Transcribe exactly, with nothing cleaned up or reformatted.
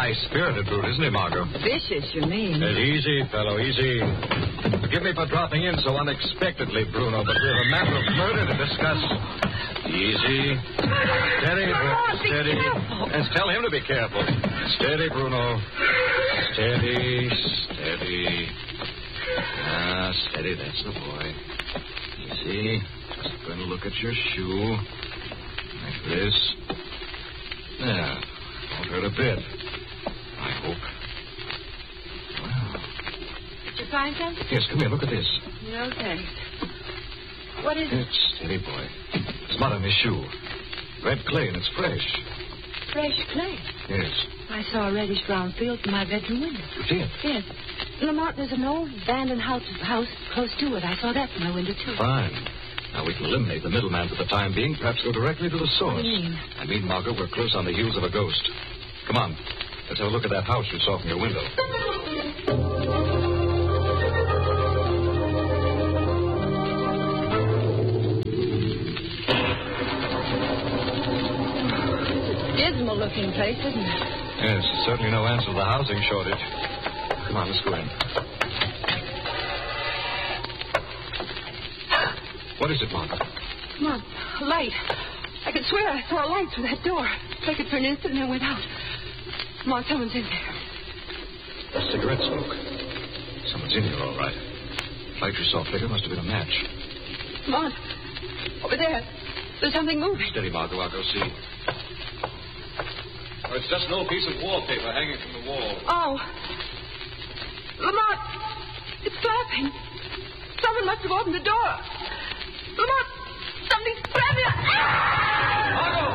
high-spirited brute, isn't he, Margot? Vicious, you mean? Uh, easy, fellow, easy. Forgive me for dropping in so unexpectedly, Bruno, but we have a matter of murder to discuss. Easy. Steady, Bruno, steady. And tell him to be careful. Steady, Bruno. Steady, steady. Ah, steady, that's the boy. Easy. Just going to look at your shoe. Like this. There. Won't hurt a bit. I hope. Well. Did you find something? Yes, come here. Look at this. No, thanks. What is it? It's steady, boy. It's mud on his shoe. Red clay, and it's fresh. Fresh clay? Yes. I saw a reddish-brown field from my bedroom window. You did? Yes. Lamont, there's an old abandoned house, house close to it. I saw that from my window, too. Fine. Now, we can eliminate the middleman for the time being, perhaps go directly to the source. What do you mean? I mean, Margot, we're close on the heels of a ghost. Come on. Let's have a look at that house you saw from your window. Dismal-looking place, isn't it? Yes, certainly no answer to the housing shortage. Come on, let's go in. What is it, Margot? Come on, a light. I could swear I saw a light through that door. Took it for an instant and then went out. Come on, someone's in there. That's cigarette smoke. Someone's in here, all right. Light you saw flicker must have been a match. Come on. Over there. There's something moving. Steady, Margot. I'll go see. Oh, it's just an old piece of wallpaper hanging from the wall. Oh. Lamont, it's flapping. Someone must have opened the door. Lamont, something's grabbing us. Margot!